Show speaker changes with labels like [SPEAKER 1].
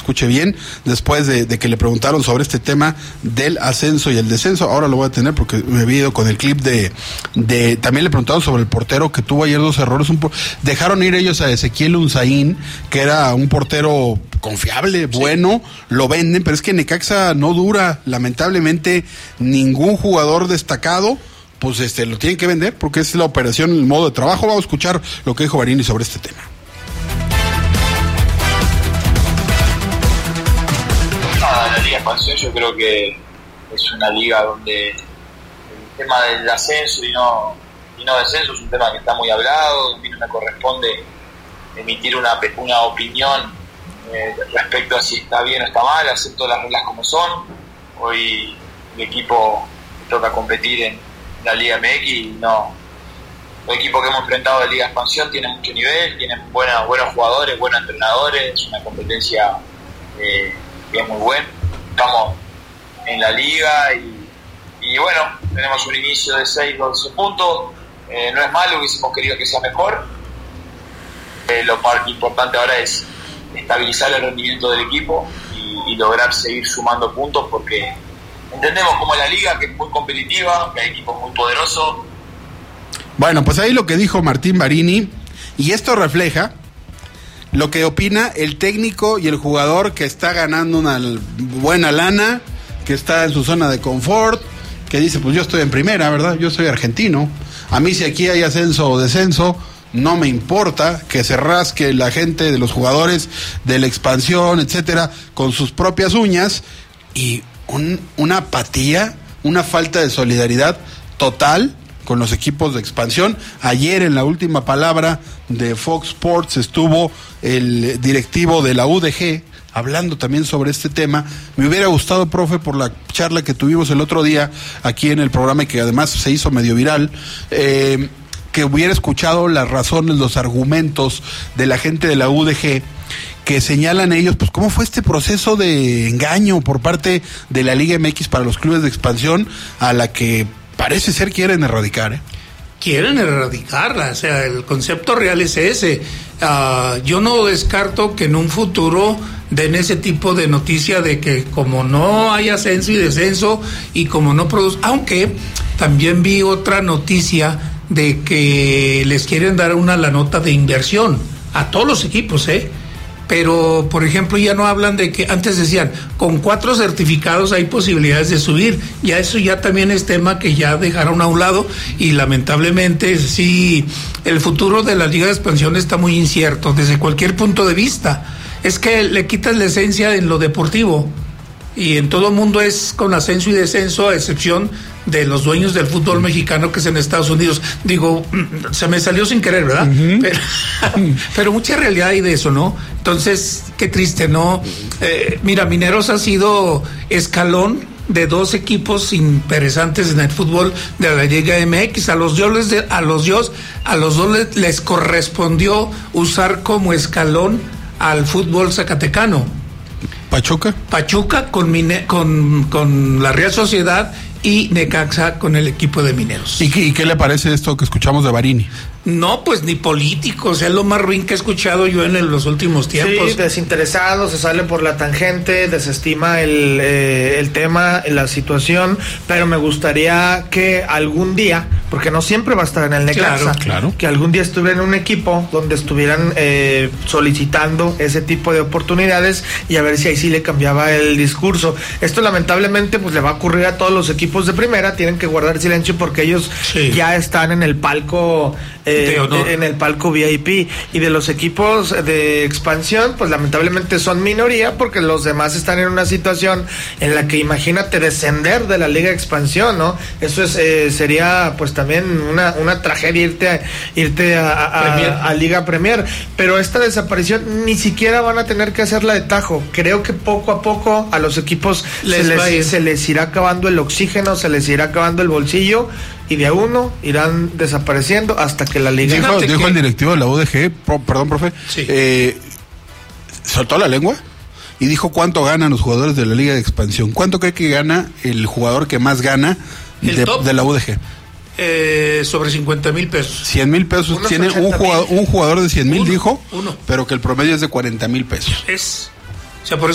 [SPEAKER 1] escuche bien, después de que le preguntaron sobre este tema del ascenso y el descenso. Ahora lo voy a tener porque me he ido con el clip de también le preguntaron sobre el portero que tuvo ayer 2 errores. Dejaron ir ellos a Ezequiel Unzaín, que era un portero confiable, bueno, lo venden, pero es que Necaxa no dura, lamentablemente ningún jugador destacado, pues lo tienen que vender porque es la operación, el modo de trabajo. Vamos a escuchar lo que dijo Barini sobre este tema.
[SPEAKER 2] La Liga Expansión yo creo que es una liga donde el tema del ascenso y no descenso es un tema que está muy hablado. A mí no me corresponde emitir una opinión respecto a si está bien o está mal. Acepto las reglas como son. Hoy el equipo toca competir en la Liga MX y no. Los equipos que hemos enfrentado de Liga Expansión tienen mucho nivel, tienen buenos jugadores, buenos entrenadores, es una competencia que es muy buena. Estamos en la liga y bueno, tenemos un inicio de 6-12 puntos. No es malo, hubiésemos querido que sea mejor. Lo importante ahora es estabilizar el rendimiento del equipo y lograr seguir sumando puntos, porque entendemos como la liga, que es muy competitiva, que hay equipos muy poderosos.
[SPEAKER 1] Bueno, pues ahí lo que dijo Martín Barini, y esto refleja lo que opina el técnico y el jugador que está ganando una buena lana, que está en su zona de confort, que dice, pues yo estoy en primera, ¿verdad? Yo soy argentino. A mí si aquí hay ascenso o descenso, no me importa, que se rasque la gente de los jugadores de la expansión, etcétera, con sus propias uñas, y una apatía, una falta de solidaridad total con los equipos de expansión. Ayer en la última palabra de Fox Sports estuvo el directivo de la UDG hablando también sobre este tema. Me hubiera gustado, profe, por la charla que tuvimos el otro día aquí en el programa y que además se hizo medio viral, que hubiera escuchado las razones, los argumentos de la gente de la UDG, que señalan ellos, pues cómo fue este proceso de engaño por parte de la Liga MX para los clubes de expansión, a la que parece ser quieren erradicar,
[SPEAKER 3] Quieren erradicarla, o sea, el concepto real es ese. Yo no descarto que en un futuro den ese tipo de noticia de que como no hay ascenso y descenso y como no produce, aunque también vi otra noticia de que les quieren dar la nota de inversión a todos los equipos, pero por ejemplo ya no hablan de que antes decían con 4 certificados hay posibilidades de subir. Ya eso ya también es tema que ya dejaron a un lado, y lamentablemente sí, el futuro de la Liga de Expansión está muy incierto desde cualquier punto de vista. Es que le quitas la esencia en lo deportivo, y en todo mundo es con ascenso y descenso, a excepción de los dueños del fútbol mexicano, que es en Estados Unidos. Digo, se me salió sin querer, ¿verdad? Uh-huh. Pero mucha realidad hay de eso, ¿no? Entonces, qué triste, ¿no? Mira, Mineros ha sido escalón de 2 equipos interesantes en el fútbol de la Liga MX. A los dos les correspondió usar como escalón al fútbol zacatecano. Pachuca con la Real Sociedad, y Necaxa con el equipo de Mineros.
[SPEAKER 1] ¿Y qué le parece esto que escuchamos de Barini?
[SPEAKER 3] No, pues ni político, o sea, es lo más ruin que he escuchado yo en los últimos tiempos.
[SPEAKER 4] Sí, desinteresado, se sale por la tangente, desestima el tema, la situación, pero me gustaría que algún día, porque no siempre va a estar en el Necaxa,
[SPEAKER 1] claro.
[SPEAKER 4] Que algún día estuviera en un equipo donde estuvieran solicitando ese tipo de oportunidades, y a ver si ahí sí le cambiaba el discurso. Esto lamentablemente pues le va a ocurrir a todos los equipos de primera, tienen que guardar silencio porque ellos ya están en el palco en el palco VIP, y de los equipos de expansión pues lamentablemente son minoría, porque los demás están en una situación en la que imagínate descender de la Liga de Expansión, ¿no? Eso es sería pues también una tragedia irte a Liga Premier, pero esta desaparición ni siquiera van a tener que hacerla de tajo. Creo que poco a poco a los equipos se les irá acabando el oxígeno, se les irá acabando el bolsillo, y de a uno irán desapareciendo hasta que la liga...
[SPEAKER 1] Dijo el directivo de la UDG, perdón, profe, soltó la lengua y dijo cuánto ganan los jugadores de la Liga de Expansión. ¿Cuánto cree que gana el jugador que más gana de la UDG?
[SPEAKER 3] Sobre 50,000 pesos.
[SPEAKER 1] 100,000 pesos tiene un jugador de 100,000, dijo,
[SPEAKER 3] uno.
[SPEAKER 1] Pero que el promedio es de 40,000 pesos.
[SPEAKER 3] O sea, por